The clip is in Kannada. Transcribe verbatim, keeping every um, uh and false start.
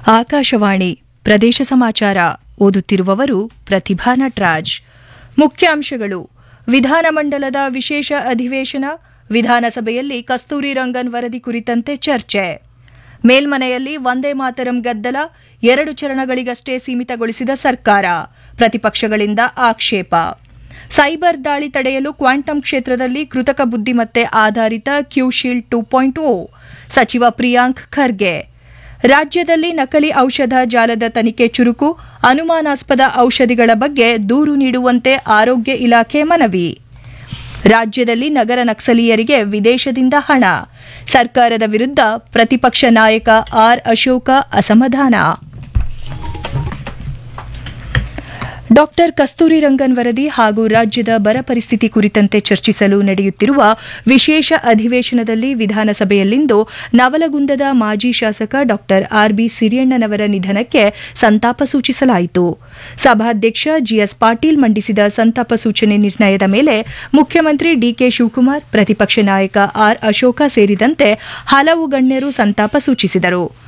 ಆಕಾಶವಾಣಿ ಪ್ರದೇಶ ಸಮಾಚಾರ ಓದುತ್ತಿರುವವರು ಪ್ರತಿಭಾ ನಟರಾಜ್. ಮುಖ್ಯಾಂಶಗಳು: ವಿಧಾನಮಂಡಲದ ವಿಶೇಷ ಅಧಿವೇಶನ, ವಿಧಾನಸಭೆಯಲ್ಲಿ ಕಸ್ತೂರಿ ರಂಗನ್ ವರದಿ ಕುರಿತಂತೆ ಚರ್ಚೆ. ಮೇಲ್ಮನೆಯಲ್ಲಿ ವಂದೇ ಮಾತರಂ ಗದ್ದಲ, ಎರಡು ಚರಣಗಳಿಗಷ್ಟೇ ಸೀಮಿತಗೊಳಿಸಿದ ಸರ್ಕಾರ, ಪ್ರತಿಪಕ್ಷಗಳಿಂದ ಆಕ್ಷೇಪ. ಸೈಬರ್ ದಾಳಿ ತಡೆಯಲು ಕ್ವಾಂಟಮ್ ಕ್ಷೇತ್ರದಲ್ಲಿ ಕೃತಕ ಬುದ್ದಿಮತ್ತೆ ಆಧಾರಿತ ಕ್ಯೂಶೀಲ್ಡ್ ಟು ಪಾಯಿಂಟ್ ಓ, ಸಚಿವ ಪ್ರಿಯಾಂಕ್ ಖರ್ಗೆ. ರಾಜ್ಯದಲ್ಲಿ ನಕಲಿ ಔಷಧ ಜಾಲದ ತನಿಖೆ ಚುರುಕು, ಅನುಮಾನಾಸ್ಪದ ಔಷಧಿಗಳ ಬಗ್ಗೆ ದೂರು ನೀಡುವಂತೆ ಆರೋಗ್ಯ ಇಲಾಖೆ ಮನವಿ. ರಾಜ್ಯದಲ್ಲಿ ನಗರ ನಕ್ಸಲೀಯರಿಗೆ ವಿದೇಶದಿಂದ ಹಣ, ಸರ್ಕಾರದ ವಿರುದ್ಧ ಪ್ರತಿಪಕ್ಷ ನಾಯಕ ಆರ್ ಅಶೋಕ ಅಸಮಾಧಾನ. ಡಾಕ್ಟರ್ ಕಸ್ತೂರಿ ರಂಗನ್ ವರದಿ ಹಾಗೂ ರಾಜ್ಯದ ಬರ ಪರಿಸ್ಥಿತಿ ಕುರಿತಂತೆ ಚರ್ಚಿಸಲು ನಡೆಯುತ್ತಿರುವ ವಿಶೇಷ ಅಧಿವೇಶನದಲ್ಲಿ ವಿಧಾನಸಭೆಯಲ್ಲಿಂದು ನವಲಗುಂದದ ಮಾಜಿ ಶಾಸಕ ಡಾಕ್ಟರ್ ಆರ್ಬಿ ಸಿರಿಯಣ್ಣನವರ ನಿಧನಕ್ಕೆ ಸಂತಾಪ ಸೂಚಿಸಲಾಯಿತು. ಸಭಾಧ್ಯಕ್ಷ ಜಿಎಸ್ ಪಾಟೀಲ್ ಮಂಡಿಸಿದ ಸಂತಾಪ ಸೂಚನೆ ನಿರ್ಣಯದ ಮೇಲೆ ಮುಖ್ಯಮಂತ್ರಿ ಡಿಕೆ ಶಿವಕುಮಾರ್, ಪ್ರತಿಪಕ್ಷ ನಾಯಕ ಆರ್ ಅಶೋಕ ಸೇರಿದಂತೆ ಹಲವು ಗಣ್ಯರು ಸಂತಾಪ ಸೂಚಿಸಿದರು.